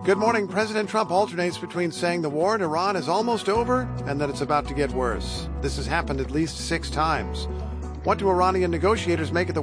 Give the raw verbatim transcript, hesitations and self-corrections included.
Good morning. President Trump alternates between saying the war in Iran is almost over and that it's about to get worse. This has happened at least six times. What do Iranian negotiators make of the